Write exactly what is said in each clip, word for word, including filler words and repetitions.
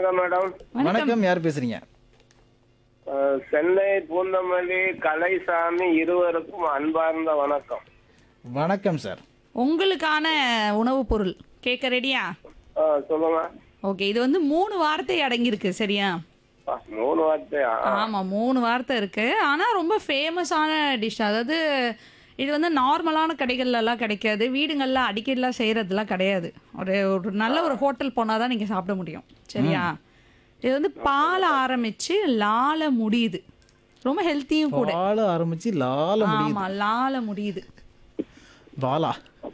வணக்கம் மேடம். வணக்கம். வணக்கம், யார் பேசுறீங்க? அஹ், சென்னை பூந்தமல்லி கலைசாமி இருவருக்கும் அன்பார்ந்த வணக்கம். வணக்கம் சார். உங்களுக்கான உணவுப் பொருள் கேட்க ரெடியா? அஹ், சொல்லுங்க. ஓகே, இது வந்து மூணு வார்த்தை அடங்கியிருக்கு, சரியா? ஆ, மூணு வார்த்தையா? ஆமா, மூணு வார்த்தை இருக்கு. ஆனா ரொம்ப ஃபேமஸான டிஷ். அதாவது இது வந்து நார்மலான கடைகள்ல எல்லாம் கிடைக்காது, வீடுங்கள்ல அடிக்கடிலாம் செய்யறதுலாம் கிடையாது. ஒரு ஒரு நல்ல ஒரு ஹோட்டல் போனாதான் நீங்க சாப்பிட முடியும், சரியா? இது வந்து பால ஆரம்பிச்சு லால முடியுது. ரொம்ப ஹெல்த்தியும் கூட. பால ஆரம்பிச்சு லால முடியுது. ஆமா, லால முடியுது. வாலா.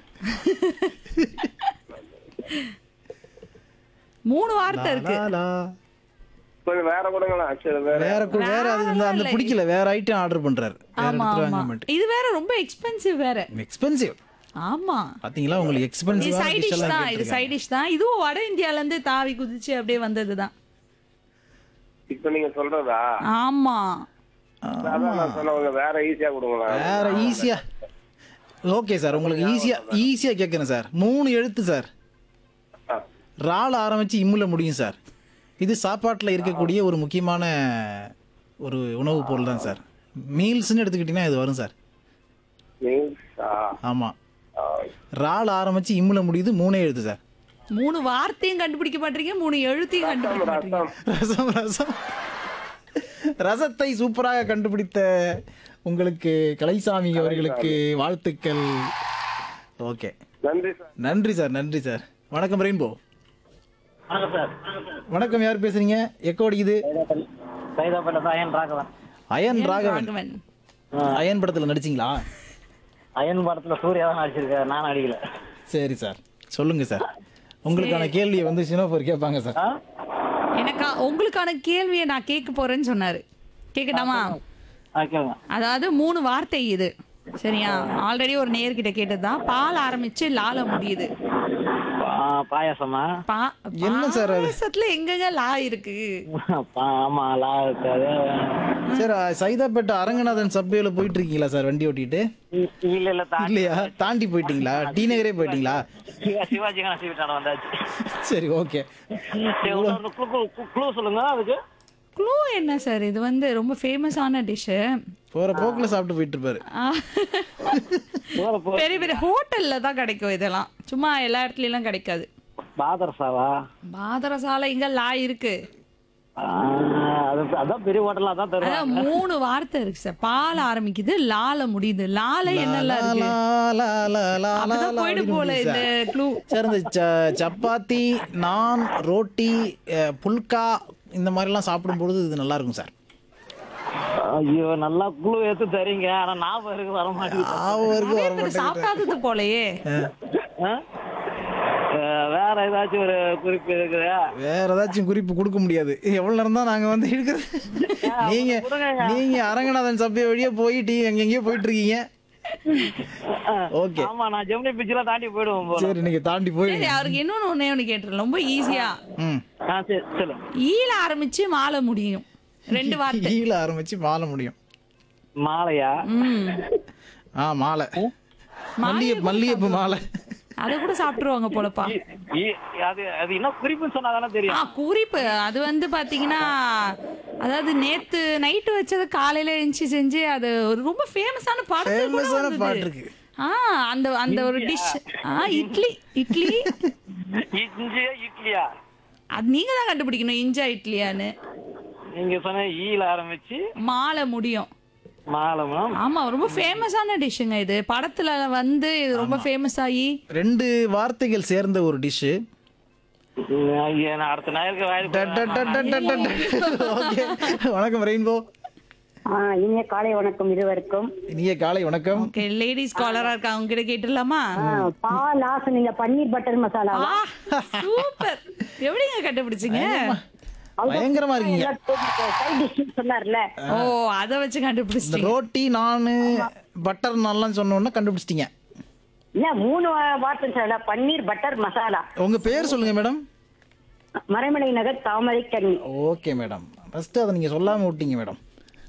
மூணு வார்த்தை இருக்கு. லா, லா. கொஞ்சம் வேற கொடுங்களேன். சரி, வேற வேற கு- வேற அது இந்த- அந்த பிடிக்கல, வேற ஐட்டம் ஆர்டர் பண்றாரு. வேற ஆமா இடத்துல ஆமா, வாங்க மாட்டேன். இது வேற ரொம்ப எக்ஸ்பென்சிவ் வேற. எக்ஸ்பென்சிவ். ஆமா, பாத்தீங்களா, உங்களுக்கு இது எக்ஸ்பென்சிவ் சைட் டிஷ் தான். இது சைட் டிஷ் தான். இதுவும் வட இந்தியால இருந்து தாவி குதிச்சு அப்படியே வந்ததுதான். இப்ப நீங்க சொல்றதா? ஆமா, அதான் நான் சொன்னவங்க வேற ஈஸியா கொடுங்களேன். வேற ஈஸியா. ஓகே சார், உங்களுக்கு ஈஸியா ஈஸியா கேட்கறேன் சார். மூணு எழுத்து சார். ஆ, ரால ஆரம்பிச்சு இம்முல முடியும் சார். இது சாப்பாட்டில் இருக்கக்கூடிய ஒரு முக்கியமான ஒரு உணவுப் பொருள் தான் சார். மீல்ஸ்ன்னு எடுத்துக்கிட்டிங்கன்னா இது வரும் சார். மீல்ஸா? ஆமாம். ஆ, ரால ஆரம்பிச்சு இம்முல முடியுது, மூணே எழுத்து சார். மூணு வார்த்தையும் கண்டுபிடிக்க மாட்டீங்க, மூணு எழுத்தையும் கண்டுபிடிக்க மாட்டீங்க. ரசம். ரசம் ரசம் ரசத்தை சூப்பராக கண்டுபிடித்த உங்களுக்கு கலைசாமி அவர்களுக்கு வாழ்த்துக்கள். ஓகே, நன்றி சார். நன்றி சார், நன்றி சார். வணக்கம் ரெயின்போ. வணக்கம் சார். வணக்கம், யார் பேசுறீங்க? எக்கோ அடிக்குது. Saidapet iron Raghavan. Iron Raghavan. Raghavan. Iron படத்தில் நடிச்சிங்களா? அயன் படத்துல சூர்யா தான் நடிச்சிருக்காரு, நான் நடிக்கல. சரி சார், சொல்லுங்க சார். உங்களுக்கான கேள்வியை வந்து சினோபர் கேட்பாங்க சார். ஆ? எனக்கா உங்களுக்கான கேள்வியை நான் கேட்க போறேன்னு சொன்னாரு. கேட்கட்டாமா? ஆ, கேளுங்க. அதாவது மூணு வார்த்தை இது, சரியா? ஆல்ரெடி ஒரு நேர்கிட்ட கேட்டதுதான். பால் ஆரம்பிச்சு லால முடியுது. பா- பாயாசமா? பா என்ன சார் அது? பாயாசத்துல எங்கங்க லா இருக்கு? பா- ஆமா, லா இருக்காது. சார், சைதாப்பேட்டை அரங்கநாதன் சப்வேல போயிட்டு இருக்கீங்களா சார் வண்டி ஓட்டிட்டு? இ- இல்ல இல்ல தாண்டி இல்லையா, தாண்டி போயிட்டீங்களா? டி நகரே போயிட்டீங்களா? சிவா- சிவாஜி கணேசன் வீட்டாண்ட வந்தாச்சு. சரி, ஓகே. சரி, இன்னொரு clue- clue- clue சொல்லுங்க அதுக்கு. க்ளூ என்ன சார்? இது வந்து ரொம்ப ஃபேமஸான டிஷ்ஷு. போற போக்குல சாப்பிட்டு போயிட்டு இருப்பாரு. போற போ- பெரிய பெரிய ஹோட்டல்ல தான் கிடைக்கும் இதெல்லாம், சும்மா எல்லா இடத்துலயும் கிடைக்காது. பாதரசாவா? பாதரசால இங்க லா இருக்கு. ஆ, அது- அதான் பெரிய ஹோட்டல் அதான் அதான் தருவாங்க. மூணு வார்த்தை இருக்கு சார். பால் ஆரம்பிக்குது, லால முடியுது. லால என்னெல்லாம் இருக்கு? லா, லா, லா, லா, அப்பதான் லா, போயிட்டு அப்படின்னு போல முடியுது இந்த சார். க்ளூ. சார், இந்த ச- சப்பாத்தி, நான், ரோட்டி, அஹ், புல்கா இந்த மாதிரிலாம் சாப்பிடும்பொழுது இது நல்லா இருக்கும் சார். ஐயோ, நல்லா குழு எடுத்து தரீங்க, ஆனா ஞாபகம் இருக்கு வர மாட்டேங்குது. அவருக்கு வர நிறைய பேர் மாட்டேங்குது. சாப்பிடாதது போலயே. ஆ? அஹ், வேற ஏதாச்சும் ஒரு குறிப்பு இருக்குதா? வேற ஏதாச்சும் குறிப்பு கொடுக்க முடியாது. எவ்வளவு நேரம் தான் நாங்க வந்து இருக்கிறது? நீங்க நீங்க அரங்கநாதன் சபை வழியா போயிட்டு எங்க எங்கேயோ போயிட்டு இருக்கீங்க. ஓகே, ஆமா, நான் ஜெமினி பிச்சில தாண்டி போயிடுவோம் போல. சரி, நீங்க தாண்டி சரி, போயிடுங்க. அவருக்கு இன்னொன்னு ஒண்ணே ஒண்ணு கேட்டுறேன், ரொம்ப ஈஸியா. ம். ஆ, சரி சொல்லுங்க. ஈல ஆரம்பிச்சு மாலை முடியும். ரெண்டு வார்த்தை. ஈல ஆரம்பிச்சு மாலை முடியும். மாலையா? ம். ஆ, மாலை. மல்லிகைப்பூ மல்லிகைப்பூ மாலை. அத கூட சாப்பிட்டுருவாங்க போலப்பா. இ- இ- அது அது என்ன குறிப்புன்னு சொன்னா தானே ஆ, தெரியும். குறிப்பு அது வந்து பாத்தீங்கன்னா, அதாவது நேத்து நைட்டு வச்சது காலையில எழுந்துச்சு செஞ்சு, அது ஒரு ரொம்ப ஃபேமஸான பாட்டு. ஃபேமஸான பாட்டு இருக்கு. ஆ, அந்த அந்த ஒரு டிஷ். ஆ, இட்லி இட்லி இஞ்சி இட்லியா? அது நீங்க தான் கண்டுபிடிக்கணும், இஞ்சா இட்லியான்னு. நீங்க சொன்ன ஈல ஆரம்பிச்சு மாலை முடியும். மாலமம். ஆமா, ரொம்ப ஃபேமஸான டிஷ்ஷுங்க இது. படத்துல வந்து இது ரொம்ப ஃபேமஸ் ஆகி. ரெண்டு வார்த்தைகள் சேர்ந்த ஒரு டிஷ்ஷு. ஐயா, நான் அடுத்த நாயருக்கு ஓகே, வணக்கம் ரெயின்போ. ஆ, இனிய காலை வணக்கம் இருவருக்கும். இனிய காலை வணக்கம். ஓகே, லேடிஸ் காலரா இருக்கா, அவங்க கிட்ட கேட்டுடலாமா? ஆ, பால் ஆசை நீங்க பன்னீர் பட்டர் மசாலா. ஆ, சூப்பர். எப்படிங்க கண்டுபிடிச்சீங்க? பயங்கரமா இருக்கீங்க. சைட் டிஷ் சொன்னார்ல. ஓ, அத வச்சு இந்த கண்டுபிடிச்சிட்டீங்க. ரோட்டி, நானு, பட்டர் நான்லாம் சொன்ன உடனே கண்டுபிடிச்சிட்டீங்க. இல்ல, மூணு வா- வார்த்தை சொல்லல. பன்னீர் பட்டர் மசாலா. உங்க பேர் சொல்லுங்க மேடம். மறைமலை நகர் தாமரை கண்ணி. ஓகே மேடம், ஃபர்ஸ்ட் அதை நீங்க சொல்லாம விட்டீங்க மேடம்.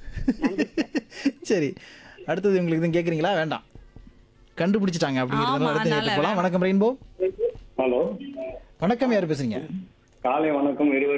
சரி, அடுத்தது உங்களுக்கு எதுவும் கேக்குறீங்களா? வேண்டாம், கண்டுபிடிச்சிட்டாங்க அப்படிங்கிறதுனால ஆமா, அடுத்து அதனால கேட்டு போலாம். வணக்கம் ரெயின்போ. ஹலோ, வணக்கம், யார் பேசுறீங்க? காலை வணக்கம் இருவருக்கும்.